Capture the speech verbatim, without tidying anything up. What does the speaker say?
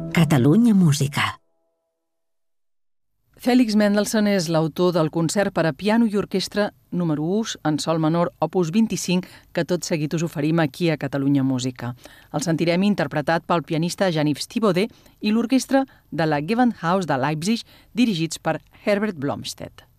Catalunya Música. Félix Mendelssohn és l'autor del concert per a piano i orquestra número u en sol menor, opus vint-i-cinc, que tot seguit us oferim aquí a Catalunya Música. El sentirem interpretat pel pianista Jean-Yves Thibaudet i l'orquestra de la Gewandhaus de Leipzig, dirigits per Herbert Blomstedt.